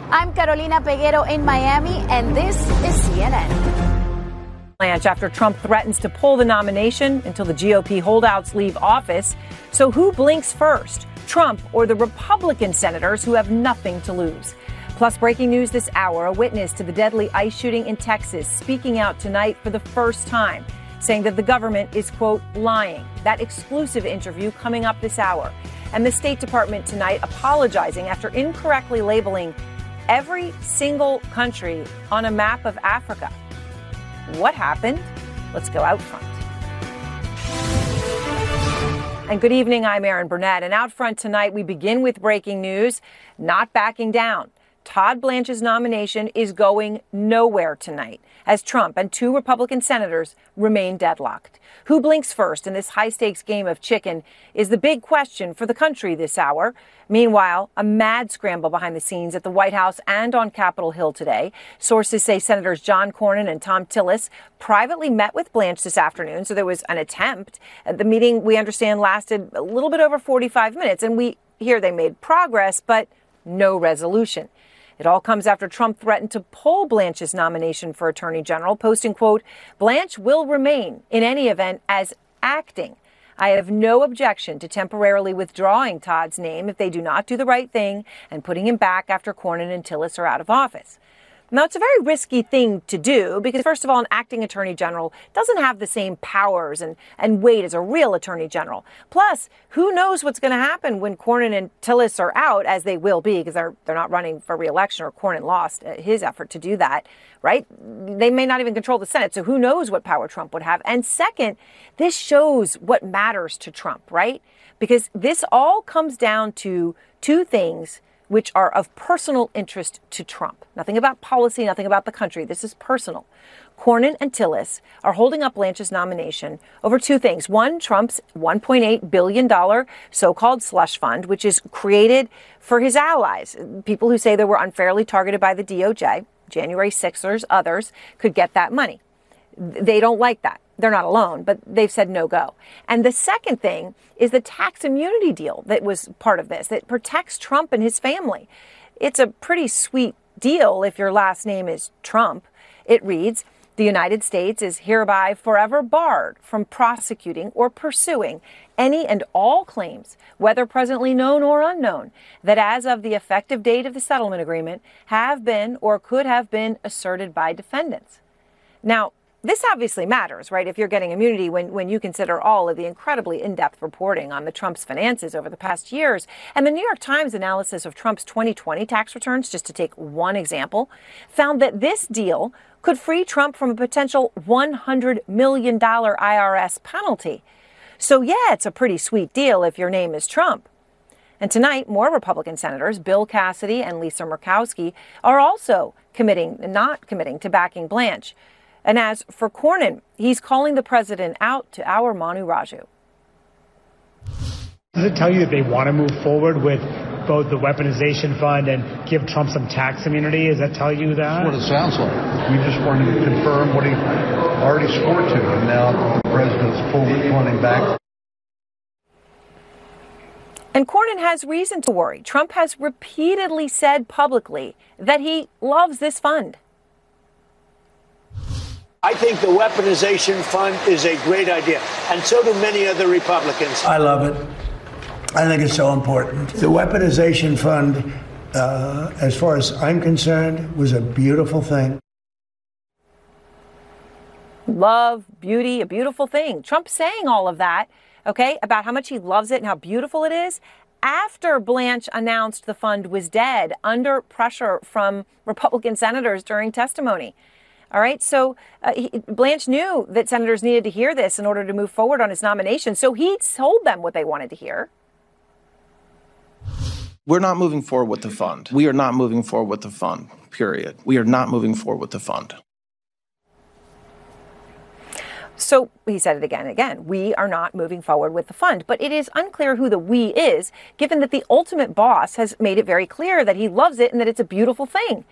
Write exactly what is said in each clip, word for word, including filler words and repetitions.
I'm Carolina Peguero in Miami, and this is C N N. Blanche, after Trump threatens to pull the nomination until the G O P holdouts leave office. So who blinks first, Trump or the Republican senators who have nothing to lose? Plus, breaking news this hour, a witness to the deadly ICE shooting in Texas speaking out tonight for the first time, saying that the government is, quote, lying. That exclusive interview coming up this hour. And the State Department tonight apologizing after incorrectly labeling every single country on a map of Africa. What happened? Let's go out front. And good evening, I'm Erin Burnett. And out front tonight, we begin with breaking news, not backing down. Todd Blanche's nomination is going nowhere tonight as Trump and two Republican senators remain deadlocked. Who blinks first in this high-stakes game of chicken is the big question for the country this hour. Meanwhile, a mad scramble behind the scenes at the White House and on Capitol Hill today. Sources say Senators John Cornyn and Thom Tillis privately met with Blanche this afternoon, so there was an attempt. The meeting, we understand, lasted a little bit over forty-five minutes, and we hear they made progress, but no resolution. It all comes after Trump threatened to pull Blanche's nomination for Attorney General, posting, quote, Blanche will remain in any event as acting. I have no objection to temporarily withdrawing Todd's name if they do not do the right thing and putting him back after Cornyn and Tillis are out of office. Now, it's a very risky thing to do because, first of all, an acting attorney general doesn't have the same powers and, and weight as a real attorney general. Plus, who knows what's going to happen when Cornyn and Tillis are out, as they will be, because they're, they're not running for re-election, or Cornyn lost his effort to do that, right? They may not even control the Senate, so who knows what power Trump would have. And second, this shows what matters to Trump, right? Because this all comes down to two things which are of personal interest to Trump. Nothing about policy, nothing about the country. This is personal. Cornyn and Tillis are holding up Blanche's nomination over two things. One, Trump's one point eight billion dollars so-called slush fund, which is created for his allies, people who say they were unfairly targeted by the D O J. January sixers, others could get that money. They don't like that. They're not alone, but they've said no go. And the second thing is the tax immunity deal that was part of this, that protects Trump and his family. It's a pretty sweet deal if your last name is Trump. It reads, the United States is hereby forever barred from prosecuting or pursuing any and all claims, whether presently known or unknown, that as of the effective date of the settlement agreement have been or could have been asserted by defendants. Now, this obviously matters, right? If you're getting immunity when, when you consider all of the incredibly in-depth reporting on the Trump's finances over the past years. And the New York Times analysis of Trump's twenty twenty tax returns, just to take one example, found that this deal could free Trump from a potential one hundred million dollars I R S penalty. So, yeah, it's a pretty sweet deal if your name is Trump. And tonight, more Republican senators, Bill Cassidy and Lisa Murkowski, are also committing, not committing to backing Blanche. And as for Cornyn, he's calling the president out to our Manu Raju. Does it tell you that they want to move forward with both the weaponization fund and give Trump some tax immunity? Does that tell you that? That's what it sounds like. We just wanted to confirm what he already swore to, and now the president's pulling, pulling him back. And Cornyn has reason to worry. Trump has repeatedly said publicly that he loves this fund. I think the weaponization fund is a great idea, and so do many other Republicans. I love it. I think it's so important. The weaponization fund, uh, as far as I'm concerned, was a beautiful thing. Love, beauty, a beautiful thing. Trump saying all of that, okay, about how much he loves it and how beautiful it is, after Blanche announced the fund was dead under pressure from Republican senators during testimony. All right. So uh, he, Blanche knew that senators needed to hear this in order to move forward on his nomination. So he told them what they wanted to hear. We're not moving forward with the fund. We are not moving forward with the fund, period. We are not moving forward with the fund. So he said it again and again. We are not moving forward with the fund. But it is unclear who the we is, given that the ultimate boss has made it very clear that he loves it and that it's a beautiful thing.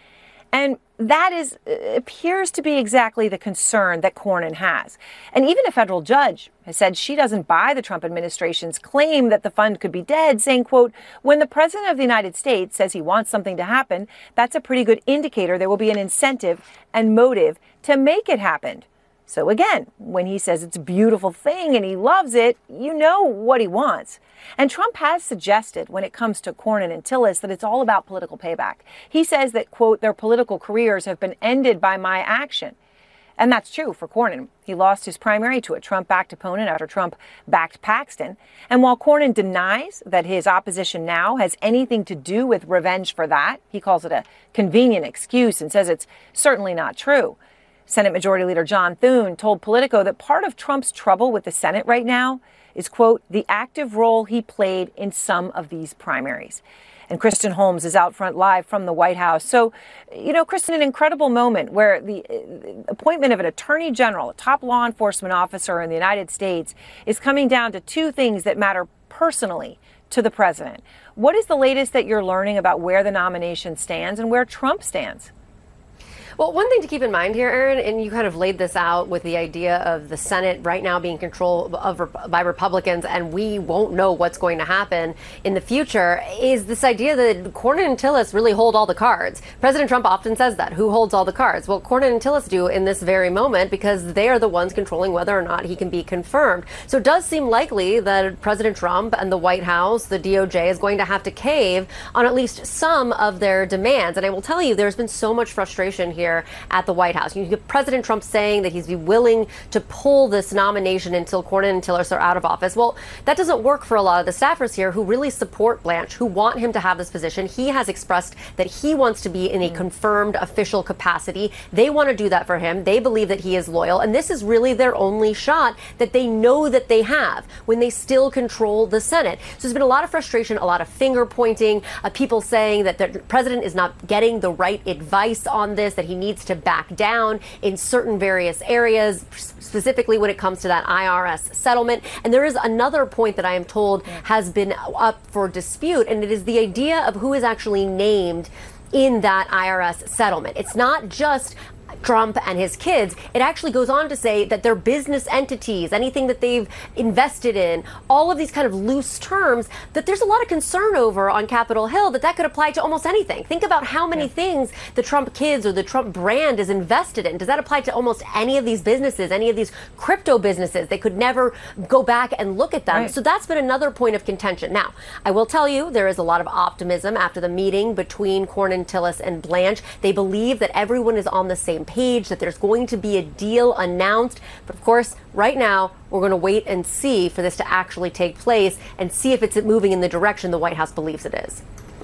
And that is appears to be exactly the concern that Cornyn has. And even a federal judge has said she doesn't buy the Trump administration's claim that the fund could be dead, saying, quote, when the president of the United States says he wants something to happen, that's a pretty good indicator there will be an incentive and motive to make it happen. So again, when he says it's a beautiful thing and he loves it, you know what he wants. And Trump has suggested when it comes to Cornyn and Tillis that it's all about political payback. He says that, quote, their political careers have been ended by my action. And that's true for Cornyn. He lost his primary to a Trump-backed opponent after Trump backed Paxton. And while Cornyn denies that his opposition now has anything to do with revenge for that, he calls it a convenient excuse and says it's certainly not true. Senate Majority Leader John Thune told Politico that part of Trump's trouble with the Senate right now is, quote, the active role he played in some of these primaries. And Kristen Holmes is out front live from the White House. So, you know, Kristen, an incredible moment where the appointment of an attorney general, a top law enforcement officer in the United States, is coming down to two things that matter personally to the president. What is the latest that you're learning about where the nomination stands and where Trump stands? Well, one thing to keep in mind here, Aaron, and you kind of laid this out with the idea of the Senate right now being controlled of, by Republicans, and we won't know what's going to happen in the future, is this idea that Cornyn and Tillis really hold all the cards. President Trump often says that. Who holds all the cards? Well, Cornyn and Tillis do in this very moment because they are the ones controlling whether or not he can be confirmed. So it does seem likely that President Trump and the White House, the D O J, is going to have to cave on at least some of their demands. And I will tell you, there's been so much frustration here at the White House. You have President Trump saying that he's be willing to pull this nomination until Cornyn and Tillis are out of office. Well, that doesn't work for a lot of the staffers here who really support Blanche, who want him to have this position. He has expressed that he wants to be in a confirmed official capacity. They want to do that for him. They believe that he is loyal, and this is really their only shot that they know that they have when they still control the Senate. So there's been a lot of frustration, a lot of finger pointing, uh, people saying that the president is not getting the right advice on this, that he needs to back down in certain various areas, specifically when it comes to that I R S settlement. And there is another point that I am told has been up for dispute, and it is the idea of who is actually named in that I R S settlement. It's not just Trump and his kids. It actually goes on to say that their business entities, anything that they've invested in, all of these kind of loose terms, that there's a lot of concern over on Capitol Hill that that could apply to almost anything. Think about how many yeah. things the Trump kids or the Trump brand is invested in. Does that apply to almost any of these businesses, any of these crypto businesses? They could never go back and look at them. Right. So that's been another point of contention. Now, I will tell you, there is a lot of optimism after the meeting between Cornyn, Tillis, and Blanche. They believe that everyone is on the same page, that there's going to be a deal announced. But of course, right now, we're going to wait and see for this to actually take place and see if it's moving in the direction the White House believes it is.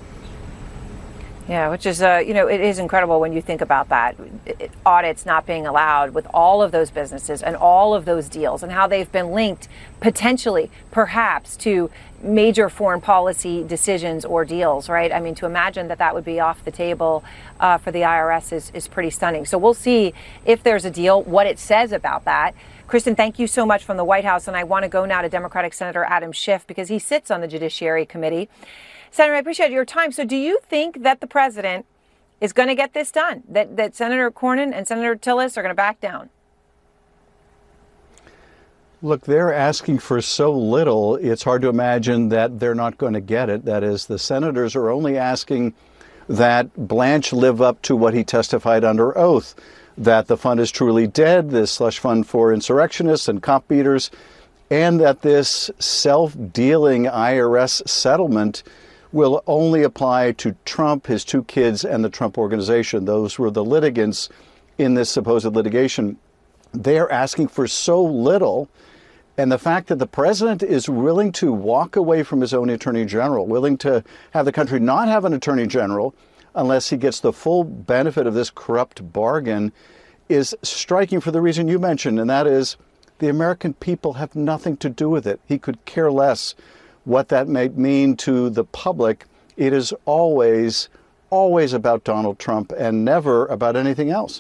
Yeah, which is, uh, you know, it is incredible when you think about that. It, audits not being allowed with all of those businesses and all of those deals and how they've been linked potentially, perhaps, to major foreign policy decisions or deals, right? I mean, to imagine that that would be off the table uh, for the I R S is, is pretty stunning. So we'll see if there's a deal, what it says about that. Kristen, thank you so much from the White House. And I want to go now to Democratic Senator Adam Schiff because he sits on the Judiciary Committee. Senator, I appreciate your time. So do you think that the president is going to get this done, that, that Senator Cornyn and Senator Tillis are going to back down? Look, they're asking for so little, it's hard to imagine that they're not going to get it. That is, the senators are only asking that Blanche live up to what he testified under oath, that the fund is truly dead, this slush fund for insurrectionists and cop beaters, and that this self-dealing I R S settlement will only apply to Trump, his two kids, and the Trump Organization. Those were the litigants in this supposed litigation. They're asking for so little. And the fact that the president is willing to walk away from his own attorney general, willing to have the country not have an attorney general unless he gets the full benefit of this corrupt bargain, is striking for the reason you mentioned, and that is the American people have nothing to do with it. He could care less what that may mean to the public. It is always, always about Donald Trump and never about anything else.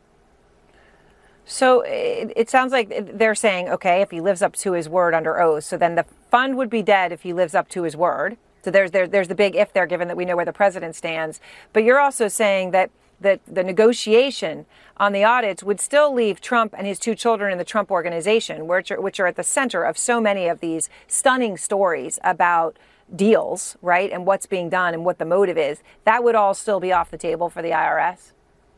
So it, it sounds like they're saying, okay, if he lives up to his word under oath, so then the fund would be dead if he lives up to his word. So there's there, there's the big if there, given that we know where the president stands. But you're also saying that the, the negotiation on the audits would still leave Trump and his two children in the Trump Organization, which are, which are at the center of so many of these stunning stories about deals, right, and what's being done and what the motive is. That would all still be off the table for the I R S?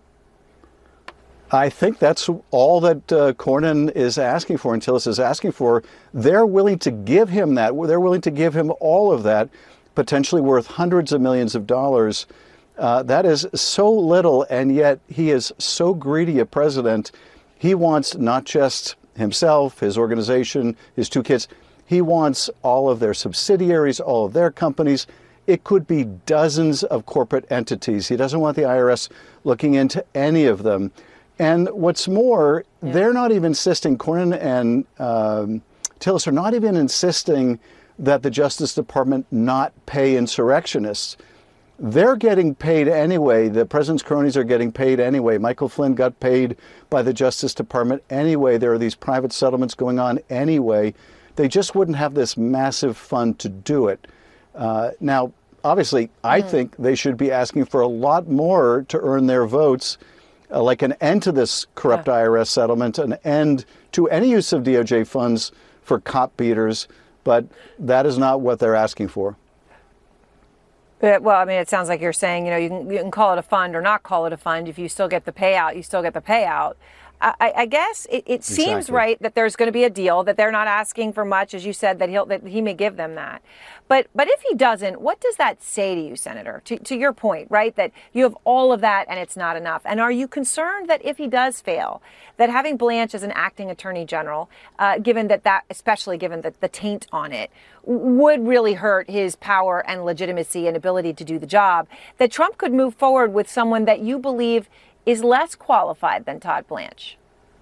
I think that's all that uh, Cornyn is asking for and Tillis is asking for. They're willing to give him that. They're willing to give him all of that, potentially worth hundreds of millions of dollars. Uh, that is so little, and yet he is so greedy a president. He wants not just himself, his organization, his two kids. He wants all of their subsidiaries, all of their companies. It could be dozens of corporate entities. He doesn't want the I R S looking into any of them. And what's more, yeah. they're not even insisting, Cornyn and um, Tillis are not even insisting that the Justice Department not pay insurrectionists. They're getting paid anyway. The president's cronies are getting paid anyway. Michael Flynn got paid by the Justice Department anyway. There are these private settlements going on anyway. They just wouldn't have this massive fund to do it. Uh, now, obviously, I mm. think they should be asking for a lot more to earn their votes. Uh, like an end to this corrupt yeah. I R S settlement, an end to any use of D O J funds for cop beaters, but that is not what they're asking for. But, well, I mean, it sounds like you're saying, you know, you can, you can call it a fund or not call it a fund. If you still get the payout, you still get the payout. I, I guess it, it seems exactly. right that there's going to be a deal, that they're not asking for much, as you said, that he'll that he may give them that. But but if he doesn't, what does that say to you, Senator? To, to your point, right, that you have all of that and it's not enough. And are you concerned that if he does fail, that having Blanche as an acting attorney general, uh, given that that, especially given the, the taint on it, would really hurt his power and legitimacy and ability to do the job, that Trump could move forward with someone that you believe is less qualified than Todd Blanche?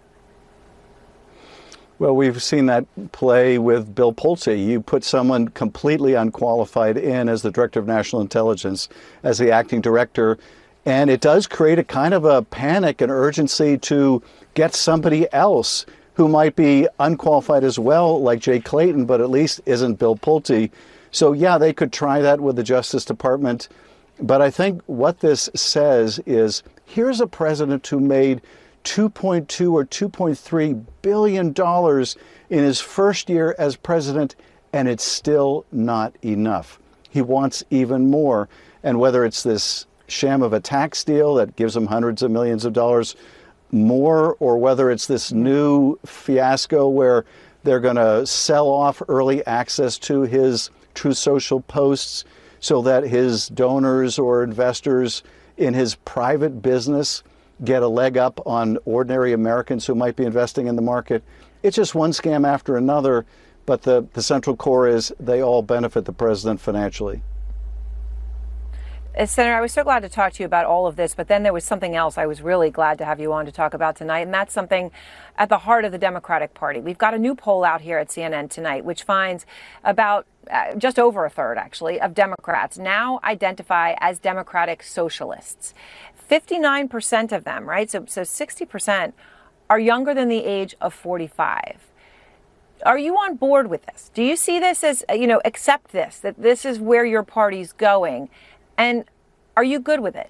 Well, we've seen that play with Bill Pulte. You put someone completely unqualified in as the Director of National Intelligence, as the acting director, and it does create a kind of a panic and urgency to get somebody else who might be unqualified as well, like Jay Clayton, but at least isn't Bill Pulte. So, yeah, they could try that with the Justice Department. But I think what this says is, here's a president who made two point two or two point three billion dollars in his first year as president, and it's still not enough. He wants even more. And whether it's this sham of a tax deal that gives him hundreds of millions of dollars more, or whether it's this new fiasco where they're going to sell off early access to his Truth Social posts so that his donors or investors in his private business get a leg up on ordinary Americans who might be investing in the market. It's just one scam after another, but the, the central core is they all benefit the president financially. Uh, Senator, I was so glad to talk to you about all of this, but then there was something else I was really glad to have you on to talk about tonight, and that's something at the heart of the Democratic Party. We've got a new poll out here at C N N tonight, which finds about uh, just over a third, actually, of Democrats now identify as Democratic socialists. fifty-nine percent of them, right, so, so sixty percent are younger than the age of forty-five. Are you on board with this? Do you see this as, you know, accept this, that this is where your party's going? And are you good with it?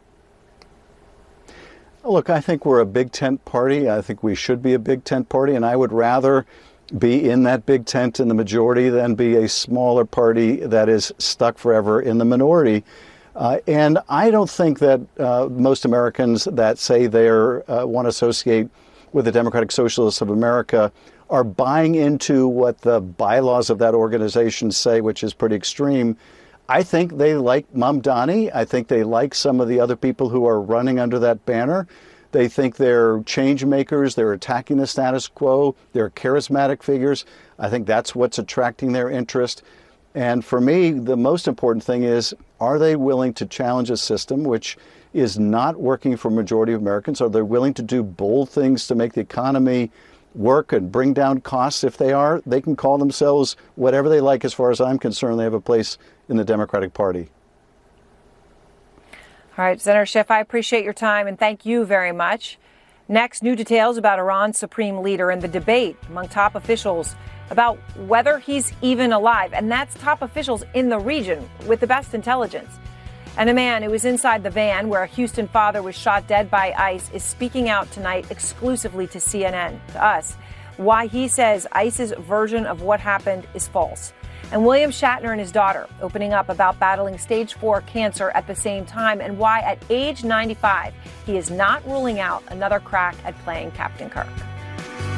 Look, I think we're a big tent party. I think we should be a big tent party, and I would rather be in that big tent in the majority than be a smaller party that is stuck forever in the minority. Uh, and I don't think that uh, most Americans that say they uh, want to associate with the Democratic Socialists of America are buying into what the bylaws of that organization say, which is pretty extreme. I think they like Mamdani. I think they like some of the other people who are running under that banner. They think they're change makers. They're attacking the status quo. They're charismatic figures. I think that's what's attracting their interest. And for me, the most important thing is, are they willing to challenge a system which is not working for a majority of Americans? Are they willing to do bold things to make the economy work and bring down costs? If they are, they can call themselves whatever they like. As far as I'm concerned, they have a place in the Democratic Party. All right, Senator Schiff, I appreciate your time and thank you very much. Next, new details about Iran's supreme leader and the debate among top officials about whether he's even alive. And that's top officials in the region with the best intelligence. And a man who was inside the van where a Houston father was shot dead by ICE is speaking out tonight exclusively to C N N, to us, why he says ICE's version of what happened is false. And William Shatner and his daughter opening up about battling stage four cancer at the same time and why at age ninety-five he is not ruling out another crack at playing Captain Kirk.